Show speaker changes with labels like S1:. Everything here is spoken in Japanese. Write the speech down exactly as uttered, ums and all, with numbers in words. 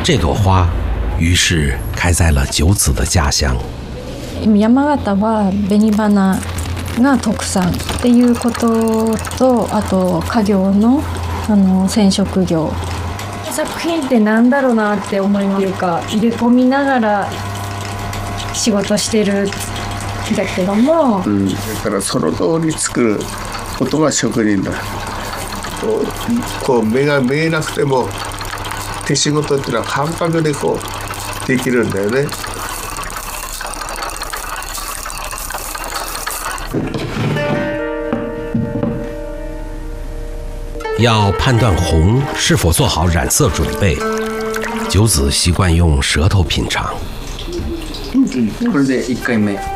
S1: 这朵花于是开在了九子的家乡。
S2: 山形は紅花が特産っていうことと、あと家業のあの染色業。作品ってなんだろうなって思いますか、入れ込みながら仕事してるんだけども、
S3: うん、だからその通り作ることが職人だ。こう、こう目が見えなくても手仕事っていうのは感覚でこうできるんだよね。
S1: 要判断红是否做好染色准备，九子习惯用舌头品尝。
S4: これでいっかいめ。